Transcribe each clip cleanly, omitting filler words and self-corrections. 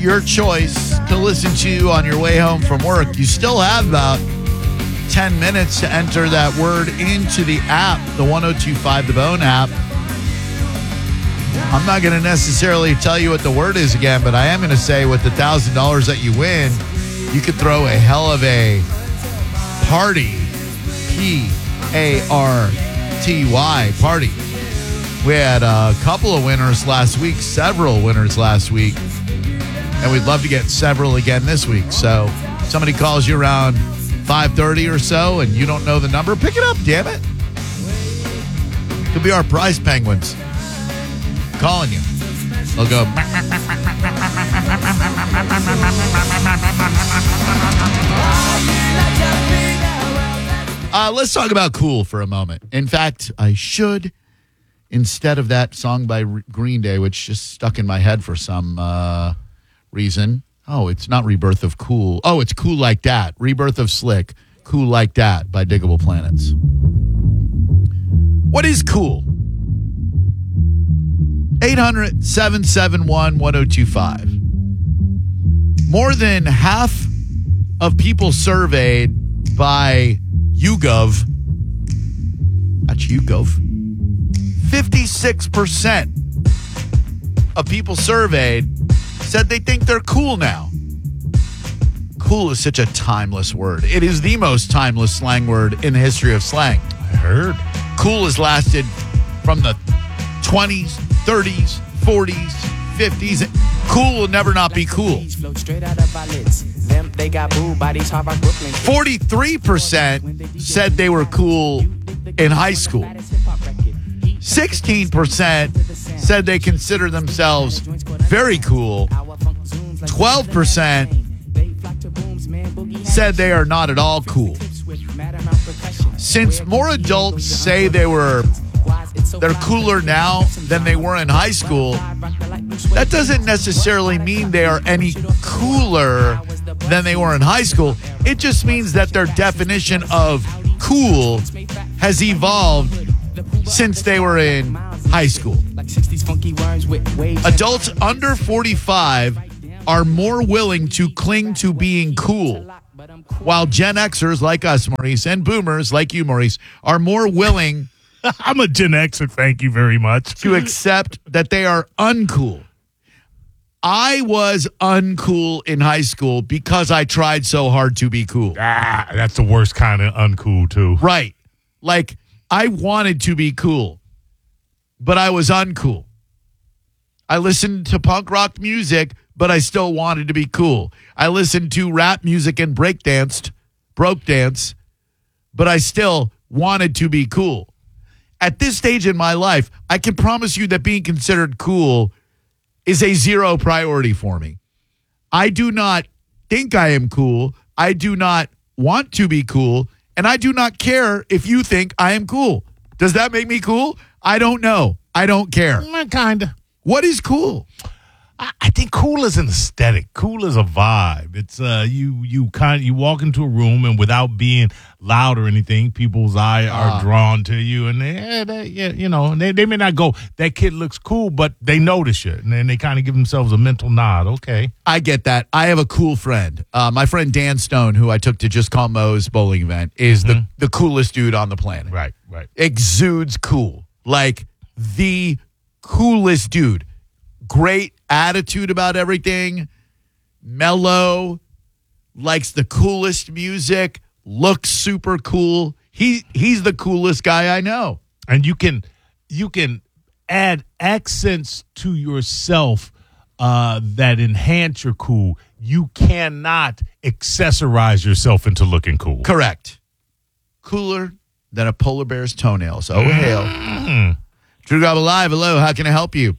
your choice to listen to on your way home from work. You still have about 10 minutes to enter that word into the app, the 1025 The Bone app. I'm not going to necessarily tell you what the word is again, but I am going to say with the $1,000 that you win, you could throw a hell of a party. P-A-R-T-Y, party. We had a couple of winners last week, several winners last week, and we'd love to get several again this week. So somebody calls you around 5:30 or so and you don't know the number, pick it up, damn it. Could be our prize penguins calling you. They'll go. Let's talk about cool for a moment. In fact, I should, instead of that song by Green Day, which just stuck in my head for some reason. Oh, it's not Rebirth of Cool. Oh, it's Cool Like That. Rebirth of Slick. Cool Like That by Diggable Planets. What is cool? 800-771-1025. More than half of people surveyed by YouGov, that's YouGov, 56% of people surveyed said they think they're cool now. Cool is such a timeless word. It is the most timeless slang word in the history of slang. I heard. Cool has lasted from the 20s, 30s, 40s, 50s. Cool will never not be cool. 43% said they were cool in high school. 16% said they consider themselves very cool. 12% said they are not at all cool. Since more adults say they're cooler now than they were in high school, that doesn't necessarily mean they are any cooler than they were in high school. It just means that their definition of cool has evolved since they were in high school. Adults under 45 are more willing to cling to being cool, while Gen Xers like us, Maurice, and boomers like you, Maurice, are more willing I'm a Gen Xer, thank you very much. to accept that they are uncool. I was uncool in high school because I tried so hard to be cool. That's the worst kind of uncool, too. Right. Like, I wanted to be cool, but I was uncool. I listened to punk rock music, but I still wanted to be cool. I listened to rap music and broke dance, but I still wanted to be cool. At this stage in my life, I can promise you that being considered cool is a zero priority for me. I do not think I am cool. I do not want to be cool. And I do not care if you think I am cool. Does that make me cool? I don't know. I don't care. Kind of. What is cool? I think cool is an aesthetic. Cool is a vibe. It's you walk into a room and without being loud or anything, people's eye are drawn to you, and they may not go, that kid looks cool, but they notice you, and then they kind of give themselves a mental nod. Okay, I get that. I have a cool friend. My friend Dan Stone, who I took to Just Call Mo's bowling event, is the coolest dude on the planet. Right. Exudes cool, like the coolest dude. Great attitude about everything, mellow, likes the coolest music, looks super cool. He's the coolest guy I know. And you can add accents to yourself that enhance your cool. You cannot accessorize yourself into looking cool. Correct. Cooler than a polar bear's toenails. Oh, hail. Drew Garbo Live, hello, how can I help you?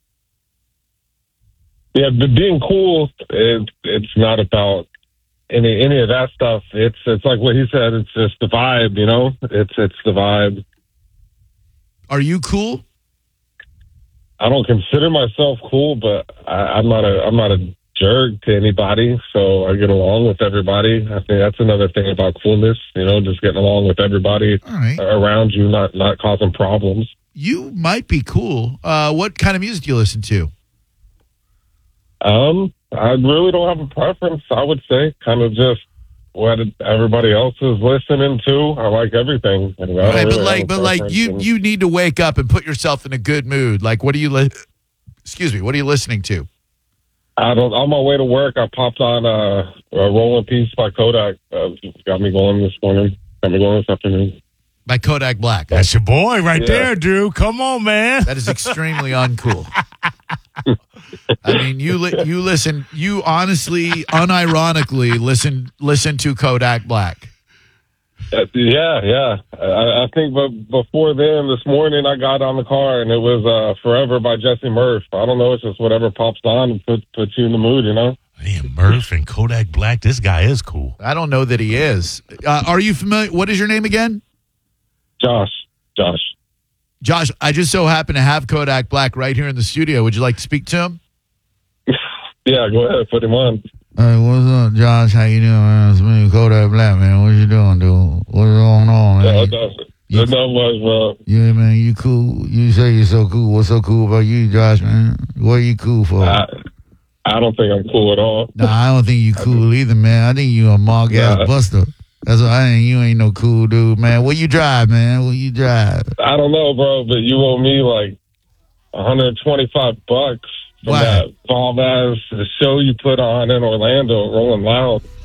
Yeah, but being cool, it's not about any of that stuff. It's like what he said. It's just the vibe, you know. It's the vibe. Are you cool? I don't consider myself cool, but I'm not a jerk to anybody, so I get along with everybody. I think that's another thing about coolness, you know, just getting along with everybody around you, not causing problems. You might be cool. What kind of music do you listen to? I really don't have a preference. I would say kind of just what everybody else is listening to. I like everything. I don't Right, really but have a like preference. you need to wake up and put yourself in a good mood. Like, what are you what are you listening to? On my way to work, I popped on a Rolling Piece by Kodak. Got me going this morning. Got me going this afternoon. By Kodak Black. That's your boy right Yeah. there, Drew. Come on, man. That is extremely uncool. I mean, you listen. You honestly, unironically listen to Kodak Black. Yeah. I think, but before then, this morning, I got on the car and it was "Forever" by Jesse Murph. I don't know. It's just whatever pops on and puts you in the mood, you know. Man, Murph and Kodak Black. This guy is cool. I don't know that he is. Are you familiar? What is your name again? Josh. Josh, I just so happen to have Kodak Black right here in the studio. Would you like to speak to him? Yeah, go ahead, put him on. Hey, what's up, Josh? How you doing, man? It's me, Kodak Black, man. What you doing, dude? What's going on, man? Not much, bro. Yeah, man, you cool. You say you're so cool. What's so cool about you, Josh, man? What are you cool for? I don't think I'm cool at all. Nah, I don't think you cool either, man. I think you a mog-ass Nah. buster. That's what I think. You ain't no cool dude, man. What you drive, man? What you drive? I don't know, bro, but you owe me like $125 from Wow. that bomb ass show you put on in Orlando, Rolling Loud.